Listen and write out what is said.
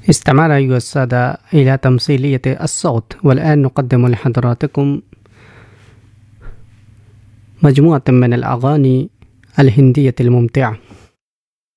استمعنا أيها السادة إلى تمثيلية الصوت، والآن نقدم لحضراتكم مجموعة من الأغاني الهندية الممتعة.